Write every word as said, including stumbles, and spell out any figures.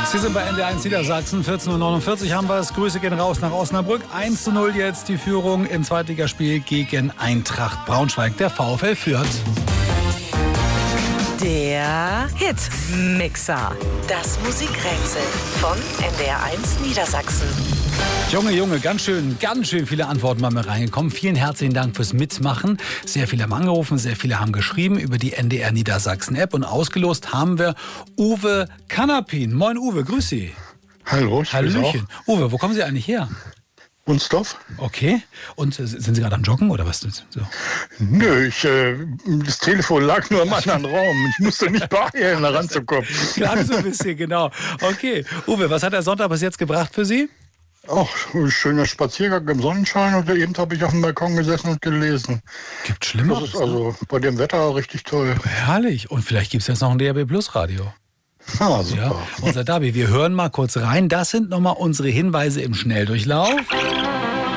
Sie sind bei N D R eins Niedersachsen, vierzehn Uhr neunundvierzig haben wir es. Grüße gehen raus nach Osnabrück. eins zu null jetzt die Führung im Zweitligaspiel gegen Eintracht Braunschweig. Der VfL Fürth. Der Hitmixer. Das Musikrätsel von N D R eins Niedersachsen. Junge, Junge, ganz schön, ganz schön viele Antworten bei mir reingekommen. Vielen herzlichen Dank fürs Mitmachen. Sehr viele haben angerufen, sehr viele haben geschrieben über die N D R Niedersachsen App. Und ausgelost haben wir Uwe Kanapin. Moin Uwe, grüß Sie. Hallo, ich Hallöchen. Uwe, wo kommen Sie eigentlich her? Wunsdorf. Okay. Und äh, sind Sie gerade am Joggen oder was? So. Nö, ich, äh, das Telefon lag nur im anderen Raum. Ich musste mich beeilen, da ranzukommen. Ganz so ein bisschen, genau. Okay. Uwe, was hat der Sonntag bis jetzt gebracht für Sie? Ach, ein schöner Spaziergang im Sonnenschein und eben habe ich auf dem Balkon gesessen und gelesen. Gibt Schlimmeres. Das ist also bei dem Wetter richtig toll. Herrlich. Und vielleicht gibt es jetzt noch ein D A B Plus Radio. Ah, super. Ja, unser Dabi, wir hören mal kurz rein. Das sind nochmal unsere Hinweise im Schnelldurchlauf.